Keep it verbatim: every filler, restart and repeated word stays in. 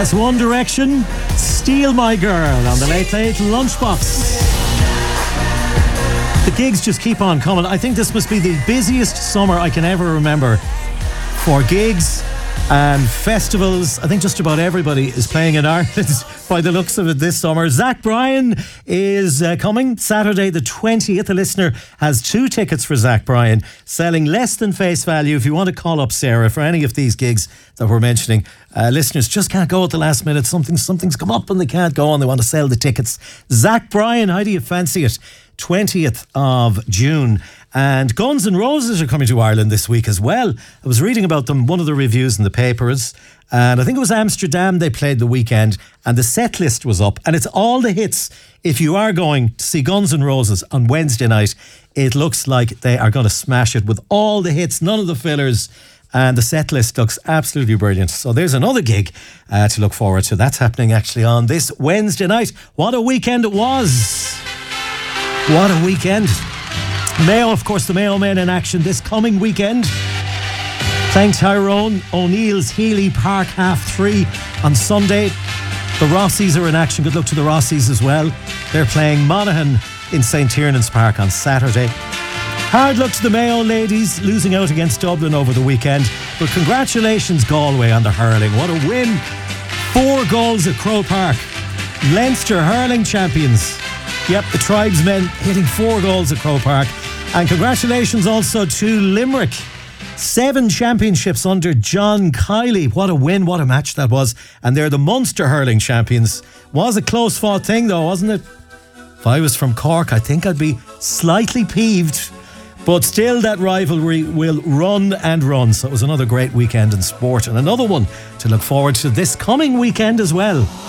As One Direction, Steal My Girl on the Late Late Lunchbox. The gigs just keep on coming. I think this must be the busiest summer I can ever remember for gigs and festivals. I think just about everybody is playing in Ireland by the looks of it this summer. Zach Bryan is uh, coming Saturday the twentieth. A listener has two tickets for Zach Bryan, selling less than face value. If you want to call up Sarah for any of these gigs that we're mentioning, uh, listeners just can't go at the last minute. Something, something's come up and they can't go and they want to sell the tickets. Zach Bryan, how do you fancy it? twentieth of June. And Guns N' Roses are coming to Ireland this week as well. I was reading about them, one of the reviews in the papers, and I think it was Amsterdam they played the weekend, and the set list was up, and it's all the hits. If you are going to see Guns N' Roses on Wednesday night, it looks like they are going to smash it with all the hits, none of the fillers, and the set list looks absolutely brilliant. So there's another gig uh, to look forward to. That's happening actually on this Wednesday night. What a weekend it was. What a weekend. Mayo, of course, the Mayo Men in action this coming weekend. Playing Tyrone O'Neill's Healy Park half three on Sunday. The Rossies are in action. Good luck to the Rossies as well. They're playing Monaghan in St Tiernan's Park on Saturday. Hard luck to the Mayo ladies, losing out against Dublin over the weekend. But congratulations, Galway, on the hurling. What a win. Four goals at Croke Park. Leinster hurling champions. Yep, the tribesmen hitting four goals at Croke Park. And congratulations also to Limerick. Seven championships under John Kiley. What a win, what a match that was. And they're the Munster hurling champions. Was a close fought thing though, wasn't it? If I was from Cork, I think I'd be slightly peeved. But still, that rivalry will run and run. So it was another great weekend in sport and another one to look forward to this coming weekend as well.